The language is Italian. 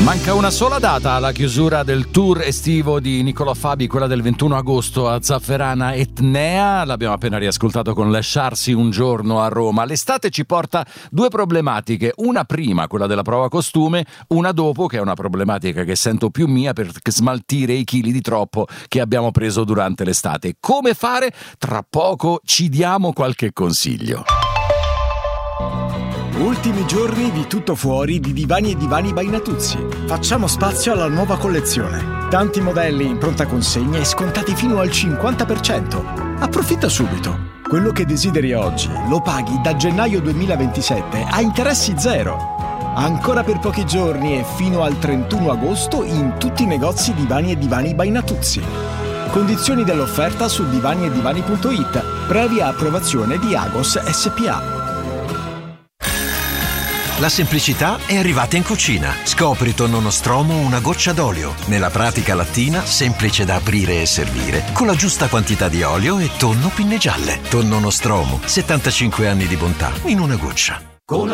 Manca una sola data alla chiusura del tour estivo di Nicolò Fabi, quella del 21 agosto a Zafferana Etnea. L'abbiamo appena riascoltato con Lasciarsi un giorno a Roma. L'estate ci porta due problematiche, una prima, quella della prova costume, una dopo, che è una problematica che sento più mia, per smaltire i chili di troppo che abbiamo preso durante l'estate. Come fare? Tra poco ci diamo qualche consiglio. Ultimi giorni di tutto fuori di Divani e Divani by Natuzzi. Facciamo spazio alla nuova collezione. Tanti modelli in pronta consegna e scontati fino al 50%. Approfitta subito. Quello che desideri oggi lo paghi da gennaio 2027 a interessi zero. Ancora per pochi giorni e fino al 31 agosto in tutti i negozi Divani e Divani by Natuzzi. Condizioni dell'offerta su divaniedivani.it, previa approvazione di Agos SPA. La semplicità è arrivata in cucina. Scopri tonno nostromo una goccia d'olio. Nella pratica lattina, semplice da aprire e servire, con la giusta quantità di olio e tonno pinne gialle. Tonno nostromo, 75 anni di bontà in una goccia.